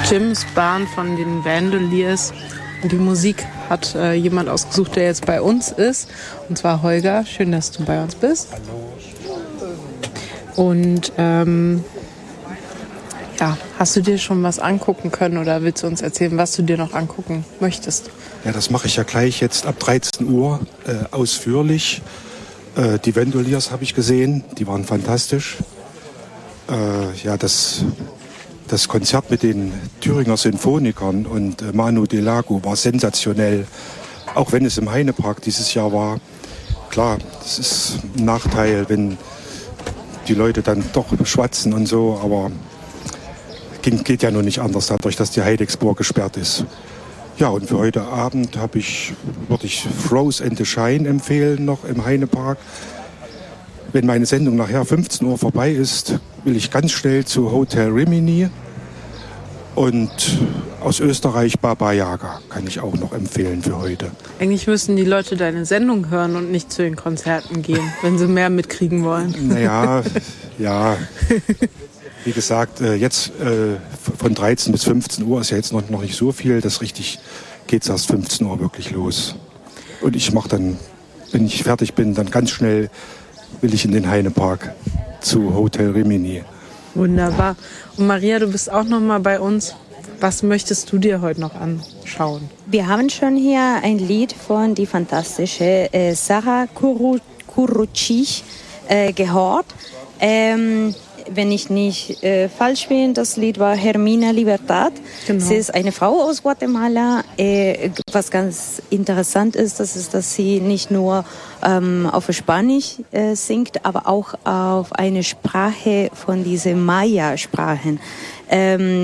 James Barn von den Vandaliers. Und die Musik hat jemand ausgesucht, der jetzt bei uns ist. Und zwar Holger. Schön, dass du bei uns bist. Hallo. Und hast du dir schon was angucken können oder willst du uns erzählen, was du dir noch angucken möchtest? Ja, das mache ich ja gleich jetzt ab 13 Uhr ausführlich. Die Vandaliers habe ich gesehen, die waren fantastisch. Das Konzert mit den Thüringer Sinfonikern und Manu Delago war sensationell. Auch wenn es im Heinepark dieses Jahr war. Klar, das ist ein Nachteil, wenn die Leute dann doch schwatzen und so, aber geht ja nur nicht anders, dadurch, dass die Heidexpo gesperrt ist. Ja, und für heute Abend würde ich Froze and the Shine empfehlen, noch im Heinepark. Wenn meine Sendung nachher 15 Uhr vorbei ist, will ich ganz schnell zu Hotel Rimini. Und aus Österreich Baba Yaga kann ich auch noch empfehlen für heute. Eigentlich müssen die Leute deine Sendung hören und nicht zu den Konzerten gehen, wenn sie mehr mitkriegen wollen. Naja, ja. Wie gesagt, jetzt von 13 bis 15 Uhr ist ja jetzt noch nicht so viel. Das richtig geht es erst 15 Uhr wirklich los. Und ich mache dann, wenn ich fertig bin, dann ganz schnell will ich in den Heinepark zu Hotel Rimini. Wunderbar. Und Maria, du bist auch noch mal bei uns. Was möchtest du dir heute noch anschauen? Wir haben schon hier ein Lied von die fantastische Sarah Kurucic gehört. Wenn ich nicht falsch bin, das Lied war Hermina Libertad. Genau. Sie ist eine Frau aus Guatemala. Was ganz interessant ist, dass sie nicht nur auf Spanisch singt, aber auch auf eine Sprache von diesen Maya-Sprachen.